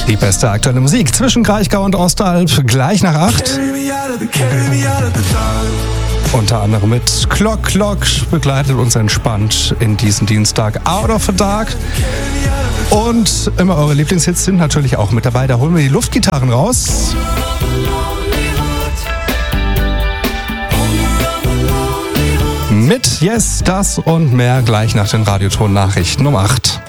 Die beste aktuelle Musik zwischen Kraichgau und Ostalb, gleich nach 8. Unter anderem mit Clock Clock begleitet uns entspannt in diesen Dienstag Out of the Dark. Und immer eure Lieblingshits sind natürlich auch mit dabei. Da holen wir die Luftgitarren raus. Mit Yes, das und mehr gleich nach den Radioton-Nachrichten um 8.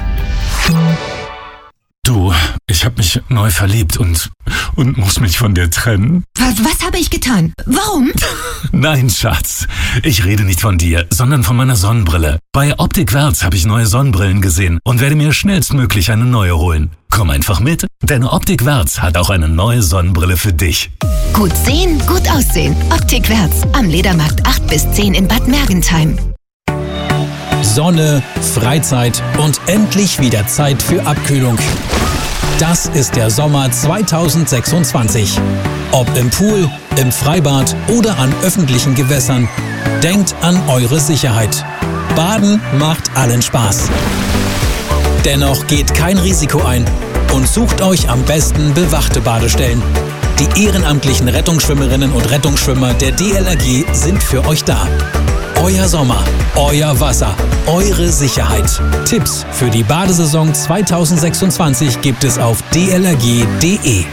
Du, ich habe mich neu verliebt und muss mich von dir trennen. Was habe ich getan? Warum? Nein, Schatz. Ich rede nicht von dir, sondern von meiner Sonnenbrille. Bei Optik Wärts habe ich neue Sonnenbrillen gesehen und werde mir schnellstmöglich eine neue holen. Komm einfach mit, denn Optik Wärts hat auch eine neue Sonnenbrille für dich. Gut sehen, gut aussehen. Optik Wärts am Ledermarkt 8 bis 10 in Bad Mergentheim. Sonne, Freizeit und endlich wieder Zeit für Abkühlung. Das ist der Sommer 2026. Ob im Pool, im Freibad oder an öffentlichen Gewässern, denkt an eure Sicherheit. Baden macht allen Spaß. Dennoch geht kein Risiko ein und sucht euch am besten bewachte Badestellen. Die ehrenamtlichen Rettungsschwimmerinnen und Rettungsschwimmer der DLRG sind für euch da. Euer Sommer, euer Wasser, eure Sicherheit. Tipps für die Badesaison 2026 gibt es auf dlrg.de.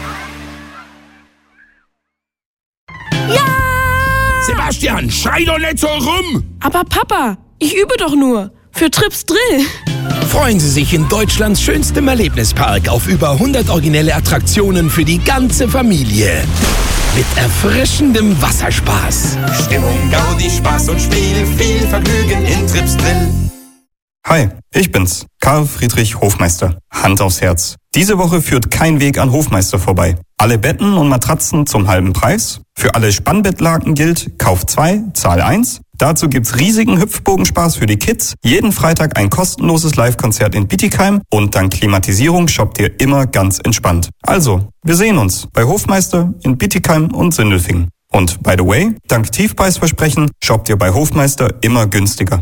Ja! Sebastian, schrei doch nicht so rum! Aber Papa, ich übe doch nur. Für Trips Drill. Freuen Sie sich in Deutschlands schönstem Erlebnispark auf über 100 originelle Attraktionen für die ganze Familie. Mit erfrischendem Wasserspaß. Stimmung, Gaudi, Spaß und Spiel, viel Vergnügen in Trips Drill. Hi, ich bin's, Karl Friedrich Hofmeister. Hand aufs Herz. Diese Woche führt kein Weg an Hofmeister vorbei. Alle Betten und Matratzen zum halben Preis. Für alle Spannbettlaken gilt, Kauf 2, Zahl 1. Dazu gibt's riesigen Hüpfbogenspaß für die Kids, jeden Freitag ein kostenloses Live-Konzert in Bietigheim und dank Klimatisierung shoppt ihr immer ganz entspannt. Also, wir sehen uns bei Hofmeister in Bietigheim und Sindelfingen. Und by the way, dank Tiefpreisversprechen shoppt ihr bei Hofmeister immer günstiger.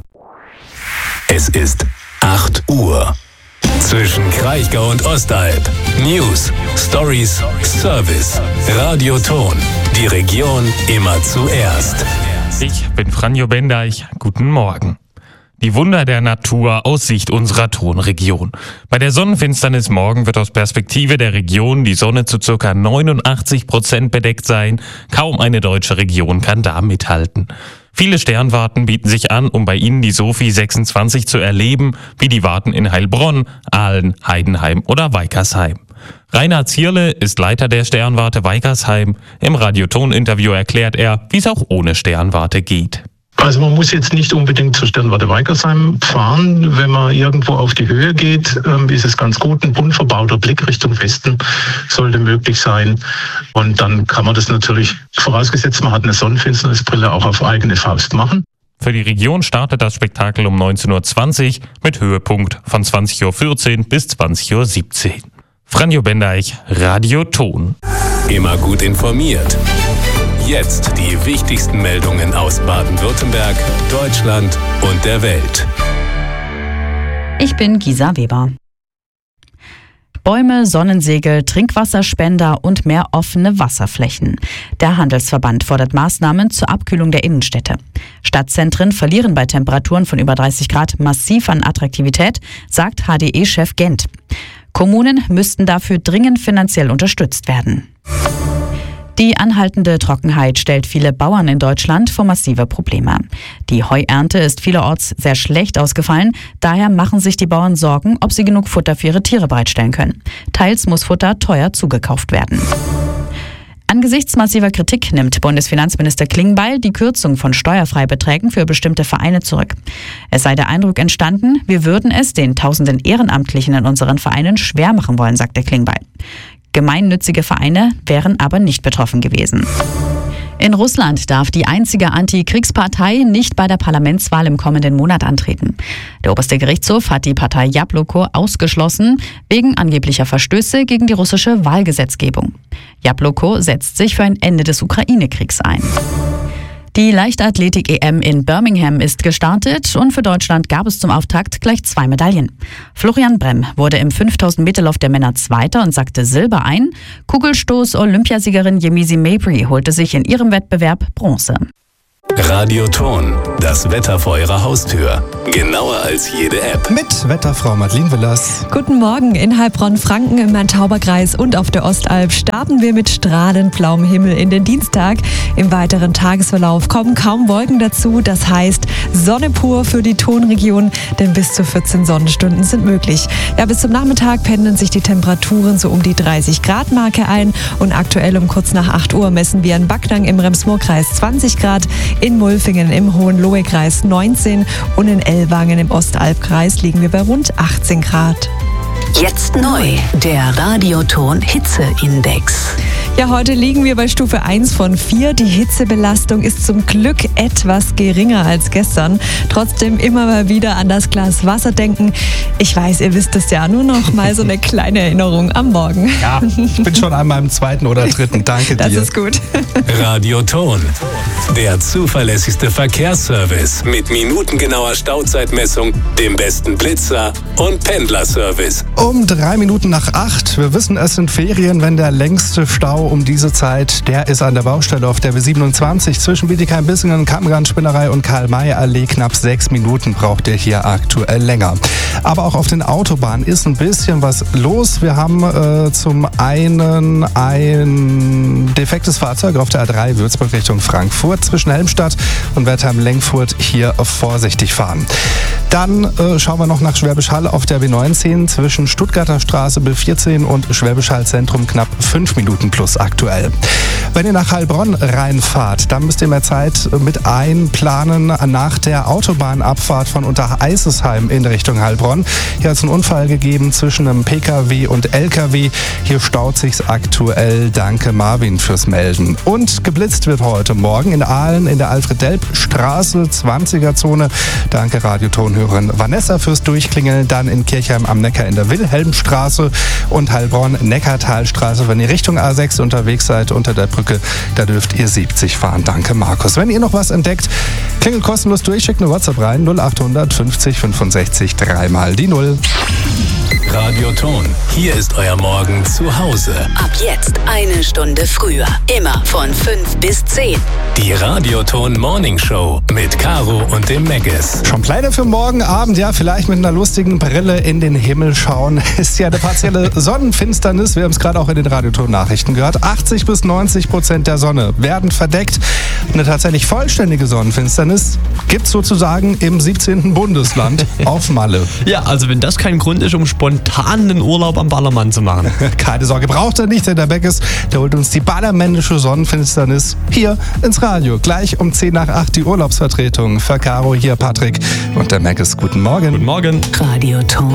Es ist 8 Uhr. Zwischen Kraichgau und Ostalb. News, Stories, Service. Radioton. Die Region immer zuerst. Ich bin Franjo Bendeich. Guten Morgen. Die Wunder der Natur aus Sicht unserer Tonregion. Bei der Sonnenfinsternis morgen wird aus Perspektive der Region die Sonne zu ca. 89% bedeckt sein. Kaum eine deutsche Region kann da mithalten. Viele Sternwarten bieten sich an, um bei Ihnen die Sophie 26 zu erleben, wie die Warten in Heilbronn, Aalen, Heidenheim oder Weikersheim. Rainer Zierle ist Leiter der Sternwarte Weikersheim. Im Radioton-Interview erklärt er, wie es auch ohne Sternwarte geht. Also man muss jetzt nicht unbedingt zur Sternwarte Weikersheim fahren. Wenn man irgendwo auf die Höhe geht, ist es ganz gut. Ein bunt verbauter Blick Richtung Westen sollte möglich sein. Und dann kann man das natürlich, vorausgesetzt man hat eine Sonnenfinsternisbrille, auch auf eigene Faust machen. Für die Region startet das Spektakel um 19.20 Uhr mit Höhepunkt von 20.14 Uhr bis 20.17 Uhr. Franjo Bendeich, Radioton. Immer gut informiert. Jetzt die wichtigsten Meldungen aus Baden-Württemberg, Deutschland und der Welt. Ich bin Gisa Weber. Bäume, Sonnensegel, Trinkwasserspender und mehr offene Wasserflächen. Der Handelsverband fordert Maßnahmen zur Abkühlung der Innenstädte. Stadtzentren verlieren bei Temperaturen von über 30 Grad massiv an Attraktivität, sagt HDE-Chef Gent. Kommunen müssten dafür dringend finanziell unterstützt werden. Die anhaltende Trockenheit stellt viele Bauern in Deutschland vor massive Probleme. Die Heuernte ist vielerorts sehr schlecht ausgefallen. Daher machen sich die Bauern Sorgen, ob sie genug Futter für ihre Tiere bereitstellen können. Teils muss Futter teuer zugekauft werden. Angesichts massiver Kritik nimmt Bundesfinanzminister Klingbeil die Kürzung von Steuerfreibeträgen für bestimmte Vereine zurück. Es sei der Eindruck entstanden, wir würden es den tausenden Ehrenamtlichen in unseren Vereinen schwer machen wollen, sagte Klingbeil. Gemeinnützige Vereine wären aber nicht betroffen gewesen. In Russland darf die einzige Antikriegspartei nicht bei der Parlamentswahl im kommenden Monat antreten. Der oberste Gerichtshof hat die Partei Jabloko ausgeschlossen, wegen angeblicher Verstöße gegen die russische Wahlgesetzgebung. Jabloko setzt sich für ein Ende des Ukraine-Kriegs ein. Die Leichtathletik-EM in Birmingham ist gestartet und für Deutschland gab es zum Auftakt gleich 2 Medaillen. Florian Bremm wurde im 5000-Meter-Lauf der Männer Zweiter und sackte Silber ein. Kugelstoß-Olympiasiegerin Yemisi Mabry holte sich in ihrem Wettbewerb Bronze. Radioton, das Wetter vor Ihrer Haustür. Genauer als jede App. Mit Wetterfrau Madeleine Willers. Guten Morgen. In Heilbronn-Franken im Main-Tauber-Kreis und auf der Ostalb starten wir mit strahlend blauem Himmel in den Dienstag. Im weiteren Tagesverlauf kommen kaum Wolken dazu. Das heißt, Sonne pur für die Tonregion, denn bis zu 14 Sonnenstunden sind möglich. Ja, bis zum Nachmittag pendeln sich die Temperaturen so um die 30-Grad-Marke ein. Und aktuell um kurz nach 8 Uhr messen wir in Backnang im Rems-Murr-Kreis 20 Grad, in Mulfingen im Hohenlohe-Kreis 19 und in Ellwangen im Ostalbkreis liegen wir bei rund 18 Grad. Jetzt neu, der Radioton Hitzeindex. Ja, heute liegen wir bei Stufe 1 von 4. Die Hitzebelastung ist zum Glück etwas geringer als gestern. Trotzdem immer mal wieder an das Glas Wasser denken. Ich weiß, ihr wisst es ja, nur noch mal so eine kleine Erinnerung am Morgen. Ja, ich bin schon an meinem 2. oder 3. Danke dir. Das ist gut. Radioton, der zuverlässigste Verkehrsservice mit minutengenauer Stauzeitmessung, dem besten Blitzer und Pendlerservice. Um 3 Minuten nach 8. Wir wissen, es sind Ferien, wenn der längste Stau um diese Zeit, der ist an der Baustelle auf der W27 zwischen Bietigheim-Bissingen, Kappenrand-Spinnerei und Karl-May-Allee. Knapp 6 Minuten braucht ihr hier aktuell länger. Aber auch auf den Autobahnen ist ein bisschen was los. Wir haben zum einen ein defektes Fahrzeug auf der A3 Würzburg Richtung Frankfurt zwischen Helmstadt und Wertheim-Lengfurt. Hier vorsichtig fahren. Dann schauen wir noch nach Schwäbisch Hall auf der W19 zwischen Stuttgarter Straße B14 und Schwäbisch Hall Zentrum knapp 5 Minuten plus aktuell. Wenn ihr nach Heilbronn reinfahrt, dann müsst ihr mehr Zeit mit einplanen nach der Autobahnabfahrt von Untereisesheim in Richtung Heilbronn. Hier hat es einen Unfall gegeben zwischen einem PKW und LKW. Hier staut sich's aktuell. Danke Marvin fürs Melden. Und geblitzt wird heute Morgen in Aalen in der Alfred-Delp-Straße, 20er-Zone. Danke Radiotonhörerin Vanessa fürs Durchklingeln. Dann in Kirchheim am Neckar in der Wilhelmstraße und Heilbronn-Neckartalstraße. Wenn ihr Richtung A6 unterwegs seid unter der Brücke, da dürft ihr 70 fahren. Danke Markus. Wenn ihr noch was entdeckt, klingelt kostenlos durch, schickt eine WhatsApp rein 0800 50 65 3 mal die 0. Radioton, hier ist euer Morgen zu Hause. Ab jetzt 1 Stunde früher. Immer von 5 bis 10. Die Radioton Morning Show mit Caro und dem Meggis. Schon Pläne für morgen Abend, ja, vielleicht mit einer lustigen Brille in den Himmel schauen. Ist ja eine partielle Sonnenfinsternis. Wir haben es gerade auch in den Radioton-Nachrichten gehört. 80-90% der Sonne werden verdeckt. Eine tatsächlich vollständige Sonnenfinsternis gibt es sozusagen im 17. Bundesland auf Malle. Ja, also wenn das kein Grund ist, um spontan einen Urlaub am Ballermann zu machen. Keine Sorge, braucht er nicht, denn der Beckes, der holt uns die ballermännische Sonnenfinsternis hier ins Radio. Gleich um 10 nach 8 die Urlaubsvertretung. Für Caro hier Patrick und der Meckes. Guten Morgen. Guten Morgen. Radioton.